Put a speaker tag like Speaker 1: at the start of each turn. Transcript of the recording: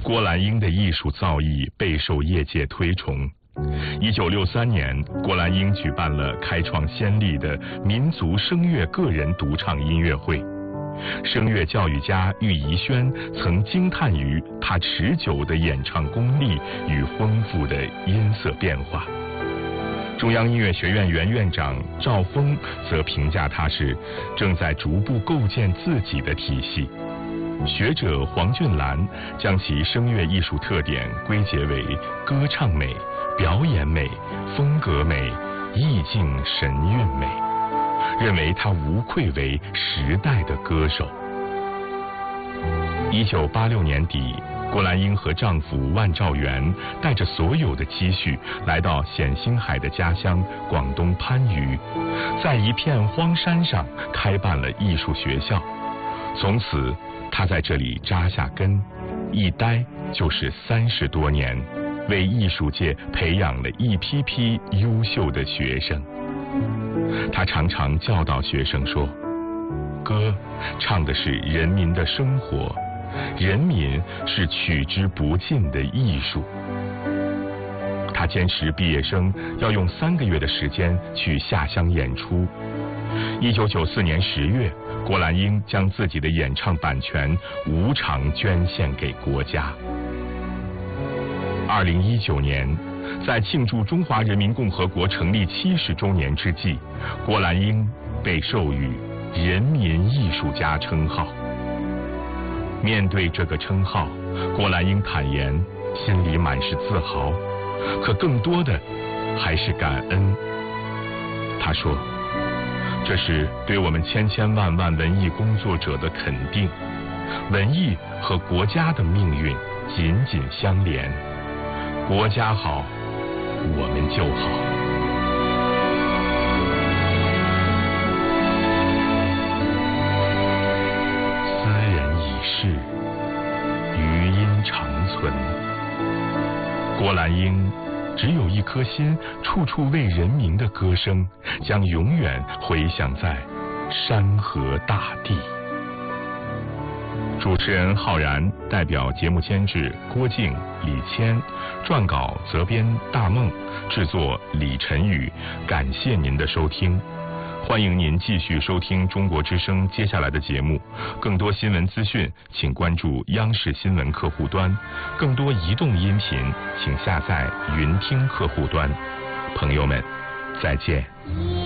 Speaker 1: 郭兰英的艺术造诣备受业界推崇。1963年，郭兰英举办了开创先例的民族声乐个人独唱音乐会。声乐教育家郁宜轩曾惊叹于他持久的演唱功力与丰富的音色变化。中央音乐学院原院长赵峰则评价他是正在逐步构建自己的体系。学者黄俊兰将其声乐艺术特点归结为歌唱美、表演美、风格美、意境神韵美，认为他无愧为时代的歌手。1986年底，郭兰英和丈夫万兆元带着所有的积蓄来到冼星海的家乡广东番禺，在一片荒山上开办了艺术学校。从此他在这里扎下根，一待就是30多年，为艺术界培养了一批批优秀的学生。他常常教导学生说，歌唱的是人民的生活，人民是取之不尽的艺术。他坚持毕业生要用3个月的时间去下乡演出。1994年10月，郭兰英将自己的演唱版权无偿捐献给国家。2019年，在庆祝中华人民共和国成立70周年之际，郭兰英被授予人民艺术家称号。面对这个称号，郭兰英坦言心里满是自豪，可更多的还是感恩。他说，这是对我们千千万万文艺工作者的肯定，文艺和国家的命运紧紧相连，国家好，我们就好。斯人已逝，余音长存。郭兰英只有一颗心，处处为人民的歌声将永远回响在山河大地。主持人浩然，代表节目监制郭靖、李谦，撰稿责编大梦，制作李晨宇。感谢您的收听，欢迎您继续收听中国之声接下来的节目。更多新闻资讯，请关注央视新闻客户端；更多移动音频，请下载云听客户端。朋友们，再见。